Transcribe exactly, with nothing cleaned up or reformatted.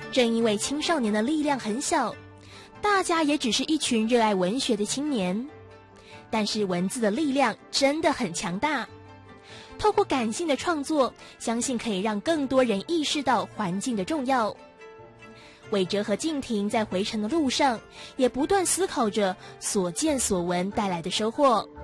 正因为青少年的力量很小，大家也只是一群热爱文学的青年，但是文字的力量真的很强大。透过感性的创作，相信可以让更多人意识到环境的重要。韦哲和静婷在回程的路上，也不断思考着所见所闻带来的收获。